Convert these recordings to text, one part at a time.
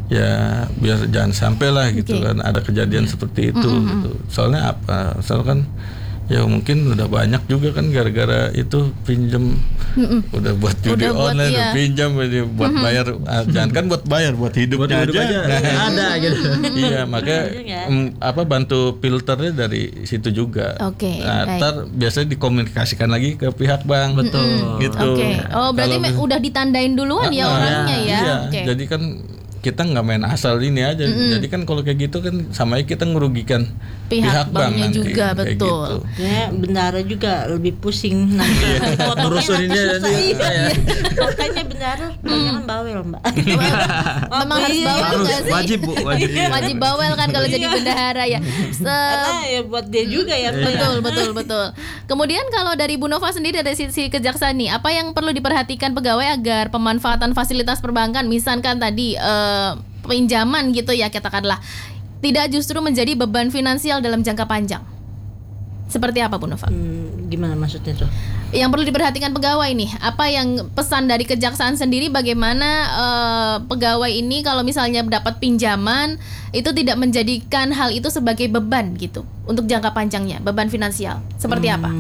ya biar jangan sampai lah gitu kan ada kejadian seperti itu gitu. Soalnya apa? Soalnya kan ya mungkin udah banyak juga kan gara-gara itu pinjam udah buat judi online, pinjam buat bayar, jangan kan buat bayar, buat hidupnya aja. Ada gitu. Iya, makanya bantu filternya dari situ juga. Ntar biasanya dikomunikasikan lagi ke pihak bank. Betul. Gitu. Oh, berarti udah ditandain duluan ya orangnya ya. Iya. Jadi kan kita nggak main asal ini aja. Jadi kan kalau kayak gitu kan sama kita ngerugikan pihak banknya juga, betul. Gitu. Ya, bendara juga lebih pusing nanti. Ngurusin ini ya. Makanya bendara jangan bawel, Mbak. Memang harus bawel nggak sih? Wajib, Bu. Wajib bawel kan kalau jadi bendahara ya. Karena ya buat dia juga ya. Betul. Kemudian kalau dari Bu Nova sendiri dari sisi kejaksaan nih, apa yang perlu diperhatikan pegawai agar pemanfaatan fasilitas perbankan, misalkan tadi pinjaman gitu ya katakanlah, tidak justru menjadi beban finansial dalam jangka panjang? Seperti apa Bu Nova? Gimana maksudnya tuh? Yang perlu diperhatikan pegawai nih, apa yang pesan dari kejaksaan sendiri bagaimana pegawai ini kalau misalnya dapat pinjaman itu tidak menjadikan hal itu sebagai beban gitu untuk jangka panjangnya, beban finansial. Seperti apa?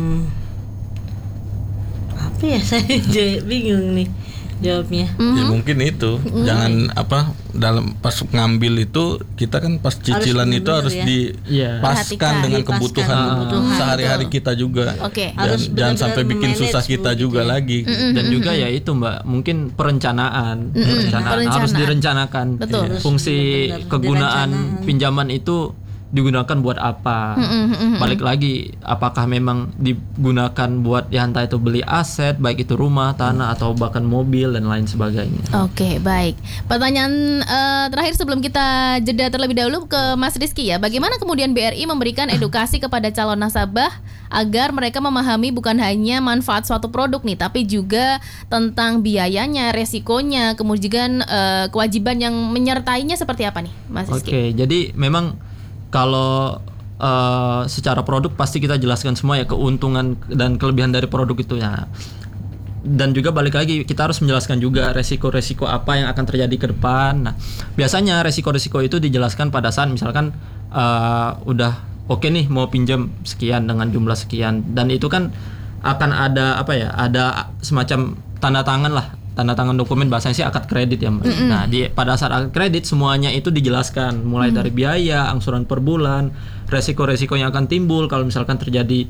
Apa ya, saya bingung nih jawabnya. Ya mungkin itu jangan dalam pas ngambil itu kita kan pas cicilan itu harus dipaskan dengan kebutuhan sehari-hari kita juga. Jangan sampai bikin susah kita juga lagi. Dan juga ya itu Mbak, mungkin perencanaan harus direncanakan. Fungsi kegunaan pinjaman itu digunakan buat apa? Balik lagi, apakah memang digunakan buat entah itu beli aset, baik itu rumah, tanah atau bahkan mobil dan lain sebagainya. Oke, baik. Pertanyaan terakhir sebelum kita jeda terlebih dahulu ke Mas Rizky ya. Bagaimana kemudian BRI memberikan edukasi kepada calon nasabah agar mereka memahami bukan hanya manfaat suatu produk nih, tapi juga tentang biayanya, resikonya, kemudian kewajiban yang menyertainya seperti apa nih, Mas Rizky? Oke, jadi memang kalau secara produk pasti kita jelaskan semua ya, keuntungan dan kelebihan dari produk itu ya. Dan juga balik lagi kita harus menjelaskan juga resiko-resiko apa yang akan terjadi ke depan. Nah, biasanya resiko-resiko itu dijelaskan pada saat misalkan udah oke nih mau pinjam sekian dengan jumlah sekian, dan itu kan akan ada ada semacam tanda tangan dokumen, bahasanya sih akad kredit ya Mbak. Nah, pada saat akad kredit semuanya itu dijelaskan mulai dari biaya, angsuran per bulan, resiko-resiko yang akan timbul kalau misalkan terjadi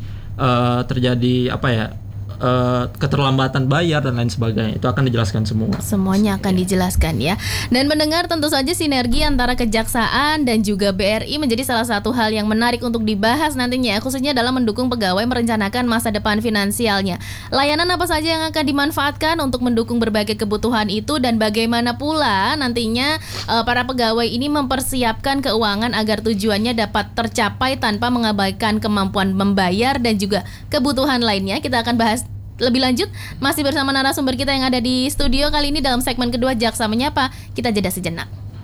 keterlambatan bayar dan lain sebagainya. Itu akan dijelaskan semua. Semuanya akan dijelaskan ya. Dan mendengar tentu saja sinergi antara kejaksaan dan juga BRI menjadi salah satu hal yang menarik untuk dibahas nantinya, khususnya dalam mendukung pegawai merencanakan masa depan finansialnya. Layanan apa saja yang akan dimanfaatkan untuk mendukung berbagai kebutuhan itu, dan bagaimana pula nantinya para pegawai ini mempersiapkan keuangan agar tujuannya dapat tercapai tanpa mengabaikan kemampuan membayar dan juga kebutuhan lainnya. Kita akan bahas lebih lanjut masih bersama narasumber kita yang ada di studio kali ini dalam segmen kedua Jaksa Menyapa. Kita jeda sejenak.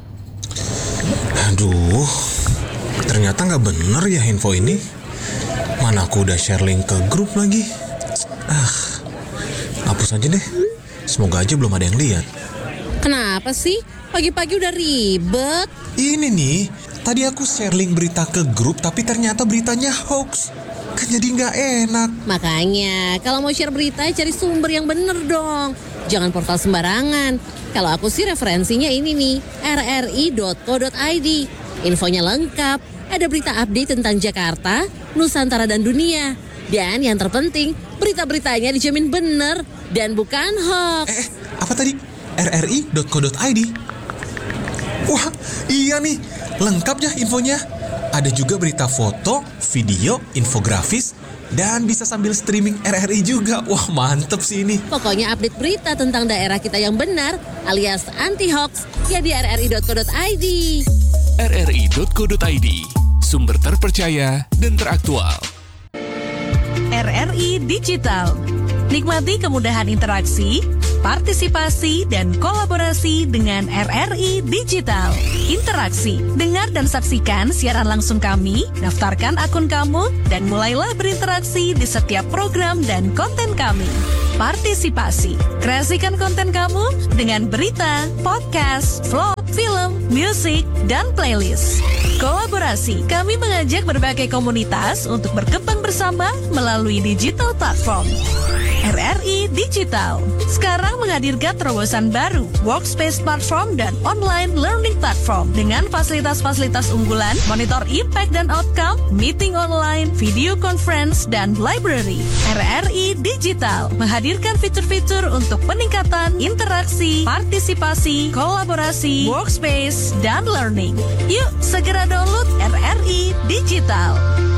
Aduh, ternyata nggak bener ya info ini. Mana aku udah share link ke grup lagi. Hapus aja deh. Semoga aja belum ada yang lihat. Kenapa sih? Pagi-pagi udah ribet. Ini nih, tadi aku share link berita ke grup tapi ternyata beritanya hoax. Kan jadi nggak enak. Makanya kalau mau share berita cari sumber yang bener dong. Jangan portal sembarangan. Kalau aku sih referensinya ini nih, rri.co.id. Infonya lengkap, ada berita update tentang Jakarta, Nusantara dan dunia. Dan yang terpenting, berita-beritanya dijamin bener dan bukan hoax. Apa tadi? rri.co.id. Wah, iya nih, lengkap ya infonya. Ada juga berita foto, video, infografis, dan bisa sambil streaming RRI juga. Wah, mantep sih ini. Pokoknya update berita tentang daerah kita yang benar alias anti-hoax ya di rri.co.id. rri.co.id, sumber terpercaya dan teraktual. RRI Digital. Nikmati kemudahan interaksi, partisipasi, dan kolaborasi dengan RRI Digital. Interaksi, dengar dan saksikan siaran langsung kami, daftarkan akun kamu, dan mulailah berinteraksi di setiap program dan konten kami. Partisipasi, kreasikan konten kamu dengan berita, podcast, vlog, film, musik, dan playlist. Kolaborasi, kami mengajak berbagai komunitas untuk berkembang bersama melalui digital platform. RRI Digital sekarang menghadirkan terobosan baru, workspace platform dan online learning platform dengan fasilitas-fasilitas unggulan, monitor impact dan outcome, meeting online, video conference, dan library. RRI Digital menghadirkan fitur-fitur untuk peningkatan interaksi, partisipasi, kolaborasi, workspace, dan learning. Yuk segera download RRI Digital.